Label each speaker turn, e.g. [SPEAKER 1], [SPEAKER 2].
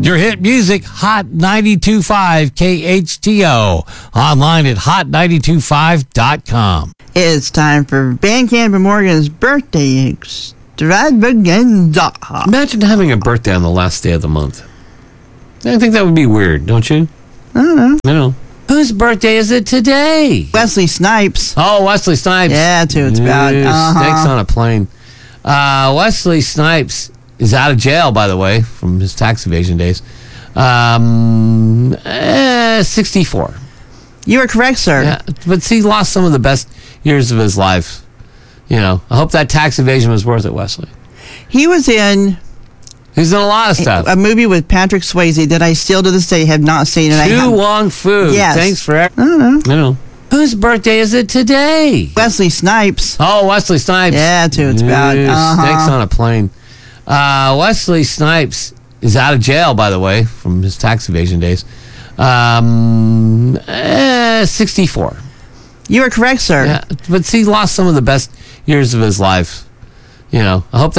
[SPEAKER 1] Your hit music, Hot 92.5 KHTO. Online at hot925.com.
[SPEAKER 2] It's time for Bandcamp and Morgan's birthday extravaganza.
[SPEAKER 1] Imagine having a birthday on the last day of the month. I think that would be weird, don't you?
[SPEAKER 2] I don't know.
[SPEAKER 1] I know. Whose birthday is it today?
[SPEAKER 2] Wesley Snipes.
[SPEAKER 1] Oh, Wesley Snipes.
[SPEAKER 2] Yeah, that's who it's about.
[SPEAKER 1] Snakes on a plane. Wesley Snipes is out of jail, by the way, from his tax evasion days. 64.
[SPEAKER 2] You are correct, sir.
[SPEAKER 1] Yeah, but see, he lost some of the best years of his life. You know, I hope that tax evasion was worth it, Wesley.
[SPEAKER 2] He was in
[SPEAKER 1] He's done a lot of stuff.
[SPEAKER 2] a movie with Patrick Swayze that I still to this day have not seen.
[SPEAKER 1] Tu Wong Fu.
[SPEAKER 2] Yes.
[SPEAKER 1] Thanks for
[SPEAKER 2] I don't know.
[SPEAKER 1] I know. Whose birthday is it today?
[SPEAKER 2] Wesley Snipes.
[SPEAKER 1] Oh, Wesley Snipes.
[SPEAKER 2] Yeah, that's who it's about.
[SPEAKER 1] Snakes on a plane. Wesley Snipes is out of jail, by the way, from his tax evasion days. 64.
[SPEAKER 2] You are correct, sir.
[SPEAKER 1] Yeah, but see, he lost some of the best years of his life. You know, I hope that